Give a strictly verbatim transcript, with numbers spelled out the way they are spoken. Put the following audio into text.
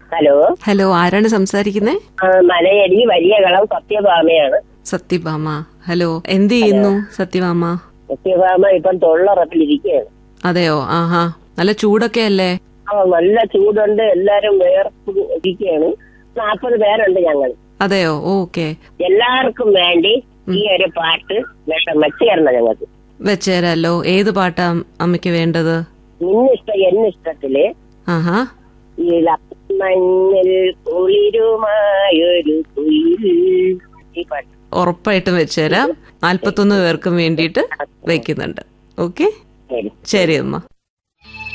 Hello hello, ആരാണ് സംസാരിക്കുന്നേ? മലയടി വലിയ കളം സത്യഭാമയാണ്. സത്യഭാമ. ഹലോ, എന്ത് ചെയ്യുന്നു സത്യഭാമ? സത്യഭാമ ഇപ്പം തൊഴിലുറപ്പിലിരിക്കുകയാണ്. അതെയോ? ആഹാ, നല്ല ചൂടൊക്കെ അല്ലേ? ആ, നല്ല ചൂടുണ്ട്. എല്ലാരും വേർപ്പ് ഇരിക്കുകയാണ്. നാൽപ്പത് പേരുണ്ട് ഞങ്ങൾ. അതെയോ? ഓക്കെ. എല്ലാവർക്കും വേണ്ടി ഈ ഒരു പാട്ട് വേണം വെച്ചുതരണം ഞങ്ങൾക്ക്. വെച്ചേരല്ലോ. ഏത് പാട്ടാ അമ്മയ്ക്ക് വേണ്ടത്? നിന്നിഷ്ടം എന്നിഷ്ടത്തില് ആഹാ. മഞ്ഞിൽ കുളിരുമായൊരു കുയിൽ, ഈ പാട്ട് ഉറപ്പായിട്ടും വെച്ചേരാം. നാൽപ്പത്തൊന്ന് പേർക്കും വേണ്ടിയിട്ട് വെക്കുന്നുണ്ട്. ഓക്കെ, ശരി. ശരി അമ്മ.